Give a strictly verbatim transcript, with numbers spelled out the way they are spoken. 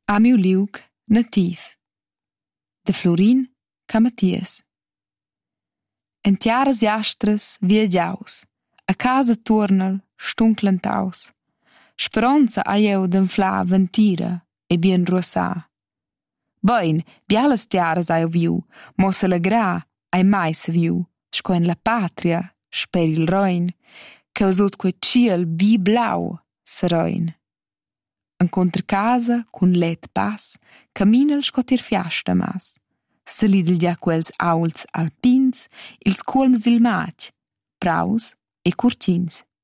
A miu liug nativ de Florin Camatias. En tiaras jastras viagiaus, a casa tuornel stunclentaus. Speronza hai eu d'enflar ventira e bien ruassà. Bein, bialas tiaras hai eu viu, mo s'allegrar ai mai saviu, sco en la patria, sper il rein, che usut quei ciel bi blau serein. Encontre casa cun let pass, caminel sco tier fiasta mas. Salidel gia quels auls alpins, ils cuolms dil matg, praus e curtins.